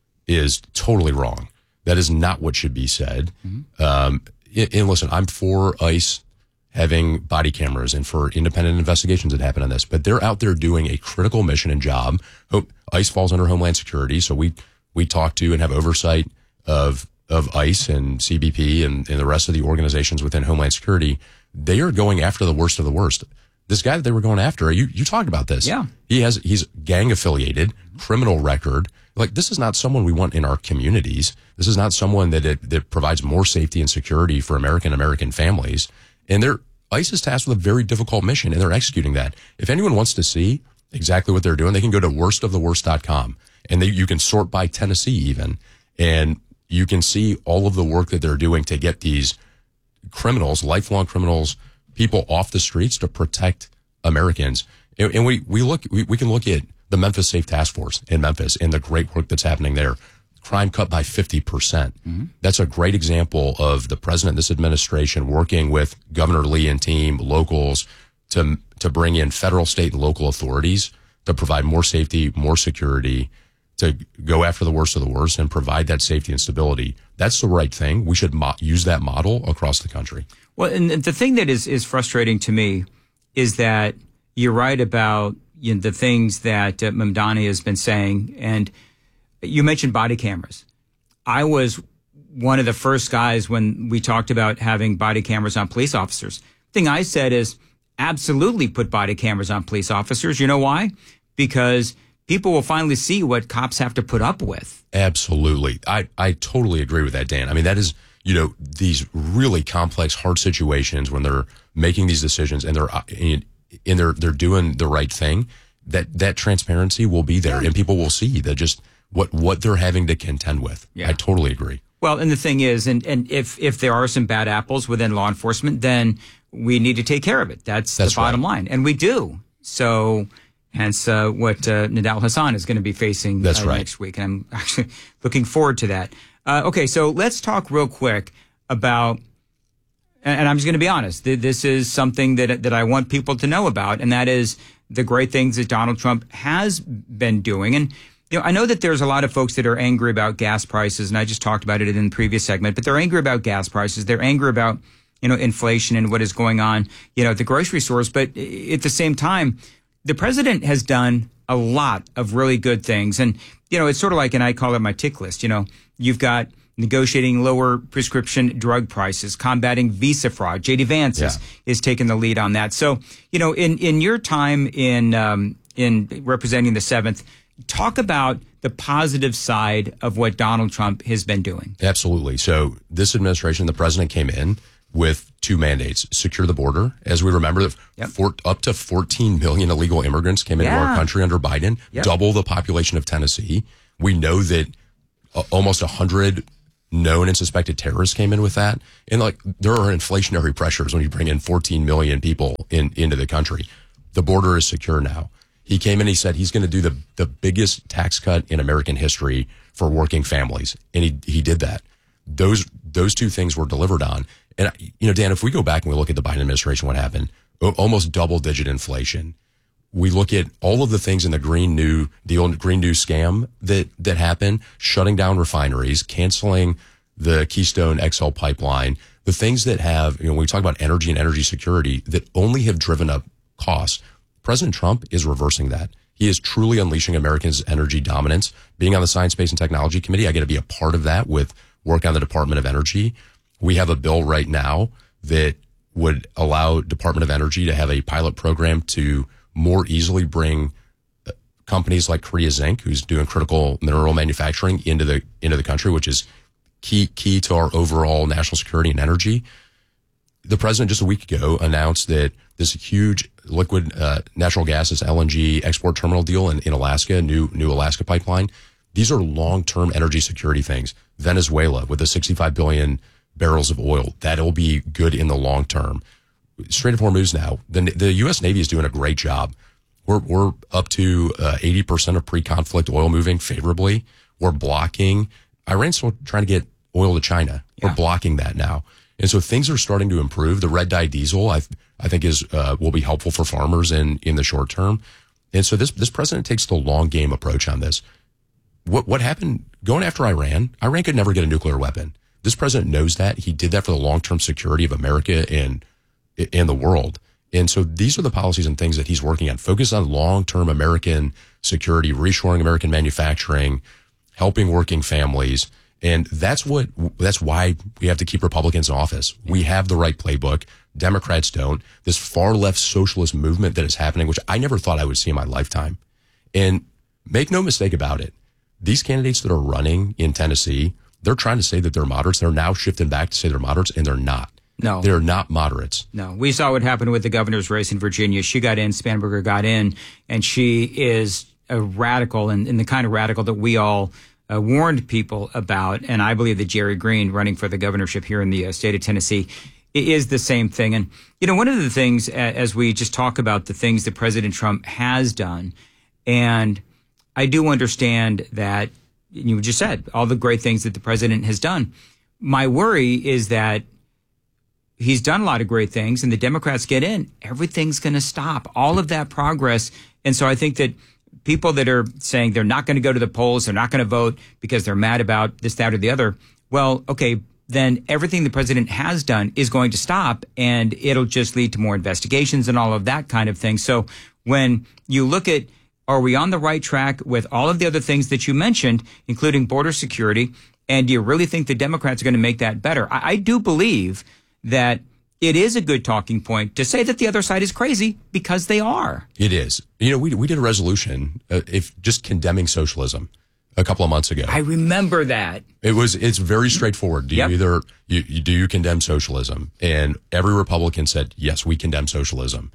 is totally wrong. That is not what should be said. Mm-hmm. Um, and, and listen, I'm for ICE having body cameras and for independent investigations that happen on this, but they're out there doing a critical mission and job. ICE falls under Homeland Security, so we we talk to and have oversight of of ICE and C B P and, and the rest of the organizations within Homeland Security. They are going after the worst of the worst. This guy that they were going after, you you talked about this. Yeah, he has he's gang affiliated, criminal record. Like, this is not someone we want in our communities. This is not someone that it, that provides more safety and security for American American families. And they're, ICE is tasked with a very difficult mission, and they're executing that. If anyone wants to see exactly what they're doing, they can go to worst of the worst dot com, and they, you can sort by Tennessee even, and you can see all of the work that they're doing to get these criminals, lifelong criminals, people off the streets to protect Americans. And, and we, we look, we, we can look at the Memphis Safe Task Force in Memphis and the great work that's happening there. Crime cut by fifty percent. Mm-hmm. That's a great example of the president and this administration working with Governor Lee and team, locals, to to bring in federal, state, and local authorities to provide more safety, more security, to go after the worst of the worst and provide that safety and stability. That's the right thing. We should mo- use that model across the country. Well, and the thing that is, is frustrating to me is that you're right about, you know, the things that uh, Mamdani has been saying. And you mentioned body cameras. I was one of the first guys when we talked about having body cameras on police officers. The thing I said is absolutely put body cameras on police officers. You know why? Because people will finally see what cops have to put up with. Absolutely. I, I totally agree with that, Dan. I mean, that is, you know, these really complex, hard situations when they're making these decisions and they're, and they're, they're doing the right thing, that, that transparency will be there and people will see that just what, what they're having to contend with. Yeah. I totally agree. Well, and the thing is, and, and if, if there are some bad apples within law enforcement, then we need to take care of it. That's, That's the bottom right. line. And we do. So, hence uh, what uh, Nidal Hasan is going to be facing That's uh, right. next week. And I'm actually looking forward to that. Uh, okay, so let's talk real quick about, and, and I'm just going to be honest, th- this is something that that I want people to know about, and that is the great things that Donald Trump has been doing. And you know, I know that there's a lot of folks that are angry about gas prices, and I just talked about it in the previous segment, but they're angry about gas prices. They're angry about, you know, inflation and what is going on, you know, at the grocery stores. But at the same time, the president has done a lot of really good things. And, you know, it's sort of like, and I call it my tick list, you know, you've got negotiating lower prescription drug prices, combating visa fraud. J D Vance Yeah. is, is taking the lead on that. So, you know, in, in your time in, um, in representing the seventh, talk about the positive side of what Donald Trump has been doing. Absolutely. So this administration, the president came in with two mandates: secure the border. As we remember, yep. for, up to fourteen million illegal immigrants came into Yeah. our country under Biden, Yep. double the population of Tennessee. We know that uh, almost one hundred known and suspected terrorists came in with that. And like, there are inflationary pressures when you bring in fourteen million people in, into the country. The border is secure now. He came in, he said he's going to do the, the biggest tax cut in American history for working families. And he, he did that. Those, those two things were delivered on. And, you know, Dan, if we go back and we look at the Biden administration, what happened? O- almost double digit inflation. We look at all of the things in the Green New deal, Green New scam that, that happened, shutting down refineries, canceling the Keystone X L pipeline, the things that have, you know, when we talk about energy and energy security that only have driven up costs. President Trump is reversing that. He is truly unleashing Americans' energy dominance. Being on the Science, Space, and Technology Committee, I get to be a part of that with work on the Department of Energy. We have a bill right now that would allow Department of Energy to have a pilot program to more easily bring companies like Korea Zinc, who's doing critical mineral manufacturing, into the into the country, which is key key to our overall national security and energy. The president just a week ago announced that this huge liquid uh, natural gas, this L N G export terminal deal in, in Alaska, new new Alaska pipeline. These are long-term energy security things. Venezuela with the sixty-five billion barrels of oil, that'll be good in the long term. Strait of Hormuz now, the, the U S Navy is doing a great job. We're, we're up to uh, eighty percent of pre-conflict oil moving favorably. We're blocking, Iran's still trying to get oil to China. Yeah. We're blocking that now. And so things are starting to improve. The red dye diesel, I I think is, uh, will be helpful for farmers in, in the short term. And so this, this president takes the long game approach on this. What, what happened going after Iran? Iran could never get a nuclear weapon. This president knows that. He did that for the long-term security of America and, and the world. And so these are the policies and things that he's working on. Focus on long-term American security, reshoring American manufacturing, helping working families. And that's what, that's why we have to keep Republicans in office. We have the right playbook. Democrats don't. This far left socialist movement that is happening, which I never thought I would see in my lifetime. And make no mistake about it. These candidates that are running in Tennessee, they're trying to say that they're moderates. They're now shifting back to say they're moderates, and they're not. No. They're not moderates. No. We saw what happened with the governor's race in Virginia. She got in, Spanberger got in, and she is a radical and, and the kind of radical that we all uh, warned people about. And I believe that Jerry Green, running for the governorship here in the uh, state of Tennessee, is the same thing. And, you know, one of the things, as we just talk about the things that President Trump has done, and I do understand that you just said all the great things that the president has done. My worry is that he's done a lot of great things and the Democrats get in, everything's going to stop, all of that progress. And so I think that people that are saying they're not going to go to the polls, they're not going to vote because they're mad about this, that, or the other. Well, okay, then everything the president has done is going to stop and it'll just lead to more investigations and all of that kind of thing. So when you look at, are we on the right track with all of the other things that you mentioned, including border security? And do you really think the Democrats are going to make that better? I, I do believe that it is a good talking point to say that the other side is crazy, because they are. It is. You know, we we did a resolution, uh, if just condemning socialism a couple of months ago. I remember that. It was, it's very straightforward. Do Yep. you either, you, you, do you condemn socialism? And every Republican said, yes, we condemn socialism.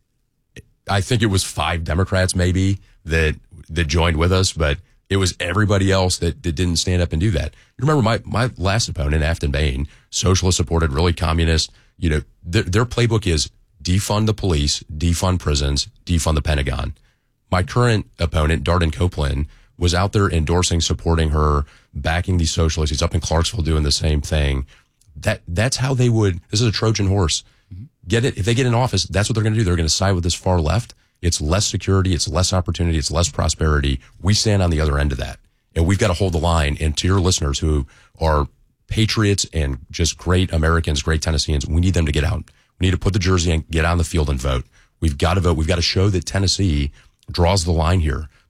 I think it was five Democrats maybe that, that joined with us, but it was everybody else that, that didn't stand up and do that. You remember my, my last opponent, Afton Bain, socialist supported, really communist. You know, their, their playbook is defund the police, defund prisons, defund the Pentagon. My current opponent, Darden Copeland, was out there endorsing, supporting her, backing these socialists. He's up in Clarksville doing the same thing. That, that's how they would, this is a Trojan horse. Get it. If they get in office, that's what they're going to do. They're going to side with this far left. It's less security. It's less opportunity. It's less prosperity. We stand on the other end of that. And we've got to hold the line. And to your listeners who are patriots and just great Americans, great Tennesseans, we need them to get out. We need to put the jersey and get on the field and vote. We've got to vote. We've got to show that Tennessee draws the line here.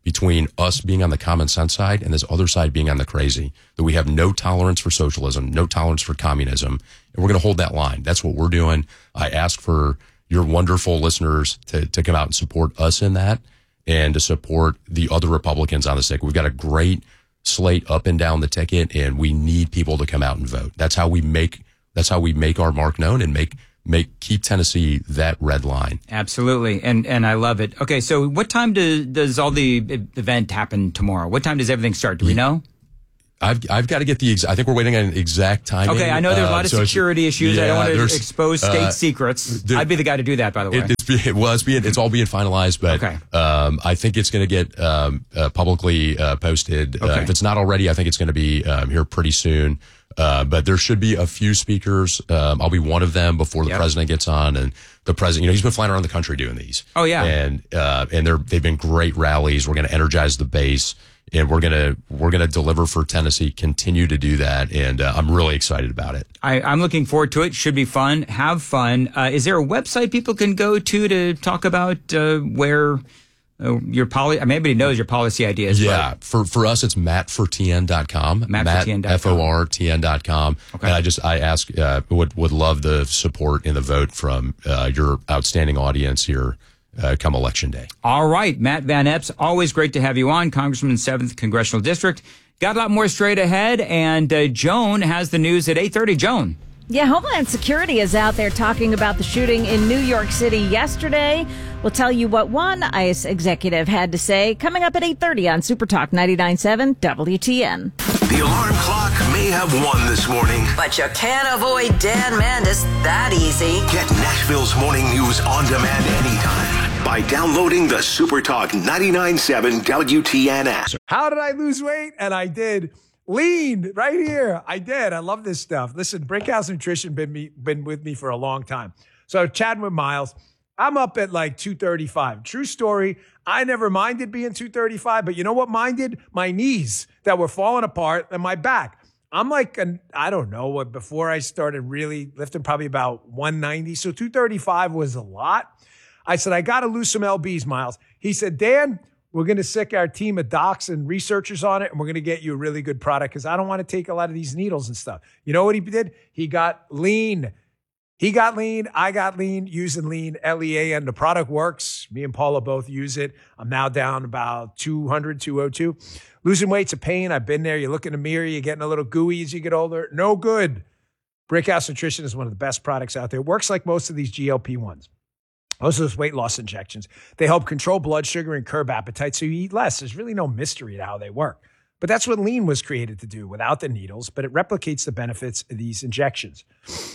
between us being on the common sense side and this other side being on the crazy, that we have no tolerance for socialism, no tolerance for communism, and we're going to hold that line. That's what we're doing. I ask for your wonderful listeners to, to come out and support us in that and to support the other Republicans on the ticket. We've got a great slate up and down the ticket, and we need people to come out and vote. That's how we make, that's how we make our mark known and make, make, keep Tennessee that red line. Absolutely. And, and I love it. Okay. So what time do, does all the event happen tomorrow? What time does everything start? Do we know? I've I've got to get the ex- I think we're waiting on an exact timing. Okay, I know there's a lot of uh, so security issues. Yeah, I don't want to there's, expose state uh, secrets. there, I'd be the guy to do that, by the way. It, it's, it was being it's all being finalized, but okay. um, I think it's going to get um, uh, publicly uh, posted. Okay. Uh, if it's not already, I think it's going to be um, here pretty soon. Uh, but there should be a few speakers. Um, I'll be one of them before the yep. president gets on, and the president, you know, he's been flying around the country doing these. Oh yeah, and uh, and they're they've been great rallies. We're going to energize the base. And we're gonna we're gonna deliver for Tennessee. Continue to do that, and uh, I'm really excited about it. I, I'm looking forward to it. Should be fun. Have fun. Uh, is there a website people can go to to talk about uh, where uh, your policy? I mean, everybody knows your policy ideas. Yeah, but for for us, it's matt for t n dot com. Matt for T N dot com. F O R T N dot com. Okay. And I just I ask uh, would would love the support in the vote from uh, your outstanding audience here. Uh, come election day. All right, Matt Van Epps, always great to have you on, Congressman, seventh Congressional District. Got a lot more straight ahead, and uh, Joan has the news at eight thirty. Joan. Yeah, Homeland Security is out there talking about the shooting in New York City yesterday. We'll tell you what one ICE executive had to say coming up at eight thirty on Super Talk ninety-nine point seven W T N. The alarm clock may have won this morning, but you can't avoid Dan Mandis that easy. Get Nashville's morning news on demand anytime by downloading the Super Talk ninety-nine point seven W T N app. How did I lose weight? And I did. Lean right here. I did. I love this stuff. Listen, Brickhouse Nutrition been me been with me for a long time. So chatting with Miles, I'm up at like two thirty-five. True story. I never minded being two thirty-five, but you know what minded? My knees that were falling apart and my back. I'm like, an, I don't know what, before I started really lifting, probably about one ninety. So two thirty-five was a lot. I said, I got to lose some L Bs, Miles. He said, Dan, we're going to sick our team of docs and researchers on it, and we're going to get you a really good product because I don't want to take a lot of these needles and stuff. You know what he did? He got lean. He got lean. I got lean using lean, L E A N. The product works. Me and Paula both use it. I'm now down about two hundred, two oh two. Losing weight's a pain. I've been there. You look in the mirror, you're getting a little gooey as you get older. No good. Brickhouse Nutrition is one of the best products out there. It works like most of these G L P ones. Most of those weight loss injections. They help control blood sugar and curb appetite so you eat less. There's really no mystery to how they work. But that's what lean was created to do without the needles, but it replicates the benefits of these injections.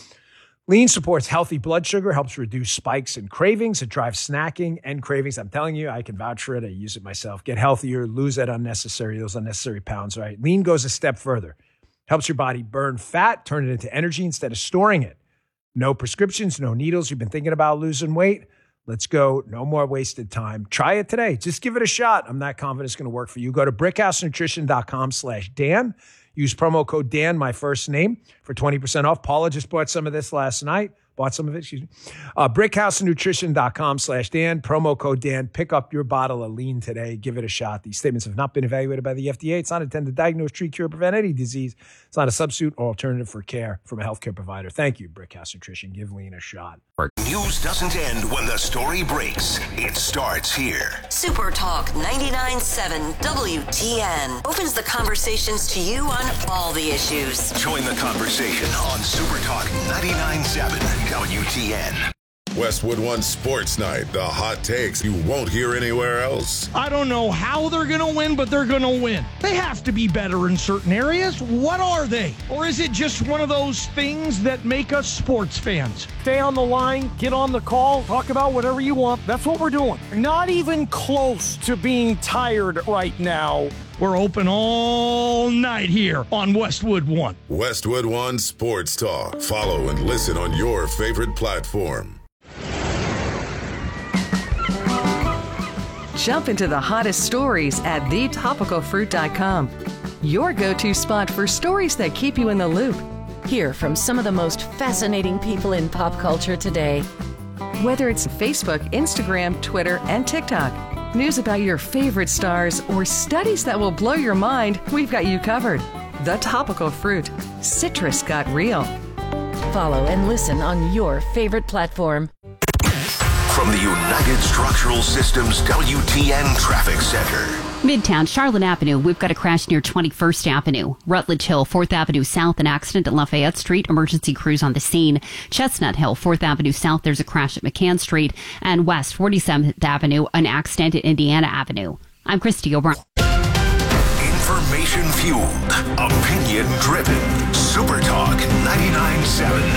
Lean supports healthy blood sugar, helps reduce spikes and cravings. It drives snacking and cravings. I'm telling you, I can vouch for it. I use it myself. Get healthier, lose that unnecessary, those unnecessary pounds, right? Lean goes a step further. Helps your body burn fat, turn it into energy instead of storing it. No prescriptions, no needles. You've been thinking about losing weight? Let's go. No more wasted time. Try it today. Just give it a shot. I'm not confident it's going to work for you. Go to brickhousenutrition.com slash Dan. Use promo code Dan, my first name, for twenty percent off. Paula just bought some of this last night. Bought some of it, excuse me. Uh, brickhousenutrition.com slash Dan. Promo code Dan. Pick up your bottle of lean today. Give it a shot. These statements have not been evaluated by the F D A. It's not intended to diagnose, treat, cure, prevent any disease. It's not a substitute or alternative for care from a healthcare provider. Thank you, Brickhouse Nutrition. Give lean a shot. News doesn't end when the story breaks. It starts here. Super Talk ninety-nine point seven W T N opens the conversations to you on all the issues. Join the conversation on Super Talk ninety-nine point seven W T N. Westwood One Sports Night, the hot takes you won't hear anywhere else. I don't know how they're going to win, but they're going to win. They have to be better in certain areas. What are they? Or is it just one of those things that make us sports fans? Stay on the line, get on the call, talk about whatever you want. That's what we're doing. Not even close to being tired right now. We're open all night here on Westwood One. Westwood One Sports Talk. Follow and listen on your favorite platform. Jump into the hottest stories at the topical fruit dot com. Your go-to spot for stories that keep you in the loop. Hear from some of the most fascinating people in pop culture today. Whether it's Facebook, Instagram, Twitter, and TikTok, news about your favorite stars, or studies that will blow your mind, we've got you covered. The Topical Fruit. Citrus got real. Follow and listen on your favorite platform. From the United Structural Systems W T N Traffic Center. Midtown, Charlotte Avenue, we've got a crash near twenty-first Avenue. Rutledge Hill, fourth Avenue South, an accident at Lafayette Street. Emergency crews on the scene. Chestnut Hill, fourth Avenue South, there's a crash at McCann Street. And West, forty-seventh Avenue, an accident at Indiana Avenue. I'm Christy O'Brien. Information fueled, opinion driven. Super Talk ninety-nine point seven.